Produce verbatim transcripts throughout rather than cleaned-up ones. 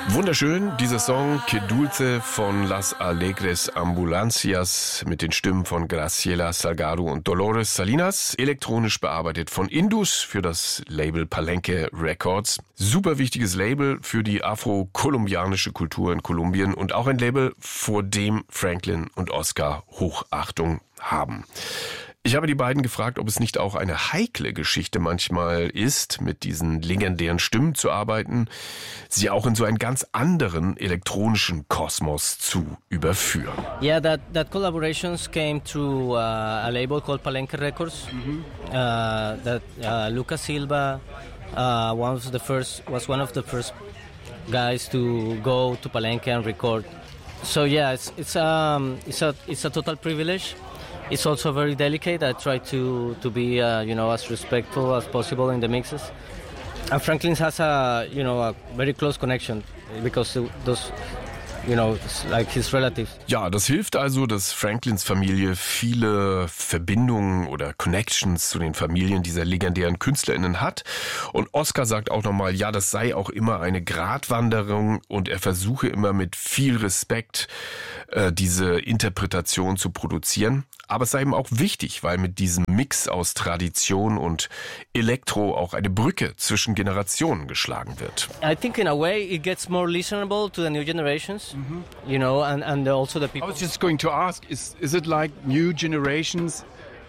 Wunderschön, dieser Song Que Dulce von Las Alegres Ambulancias mit den Stimmen von Graciela Salgado und Dolores Salinas, elektronisch bearbeitet von Indus für das Label Palenque Records. Super wichtiges Label für die afro-kolumbianische Kultur in Kolumbien und auch ein Label, vor dem Franklin und Oscar Hochachtung haben. Ich habe die beiden gefragt, ob es nicht auch eine heikle Geschichte manchmal ist, mit diesen legendären Stimmen zu arbeiten, sie auch in so einen ganz anderen elektronischen Kosmos zu überführen. Yeah, that, that collaborations came through uh, a label called Palenque Records. Mm-hmm. uh, that uh, Lucas Silva uh, one of the first, was one of the first guys to go to Palenque and record. So yeah, it's, it's, um, it's, a, it's a total privilege. It's also very delicate. I try to to be uh, you know as respectful as possible in the mixes. And Franklin has a you know a very close connection because those you know it's like his relatives. Ja, das hilft also, dass Franklins Familie viele Verbindungen oder Connections zu den Familien dieser legendären KünstlerInnen hat. Und Oscar sagt auch nochmal, ja, das sei auch immer eine Gratwanderung und er versuche immer mit viel Respekt äh, diese Interpretation zu produzieren. Aber es sei ihm auch wichtig, weil mit diesem Mix aus Tradition und Elektro auch eine Brücke zwischen Generationen geschlagen wird. I think in a way it gets more listenable to the new generations, mm-hmm. you know, and, and also the people. I was just going to ask, is is it like new generations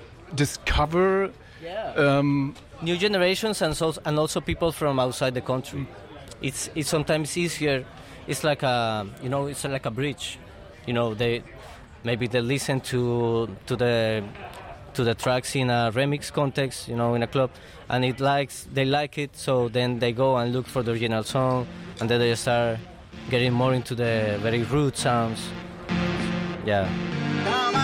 discover? Yeah. Um, new generations and so and also people from outside the country. It's it's sometimes easier. It's like a you know it's like a bridge, you know they. Maybe they listen to to the to the tracks in a remix context, you know, in a club, and it likes they like it. So then they go and look for the original song, and then they start getting more into the very rude sounds. Yeah.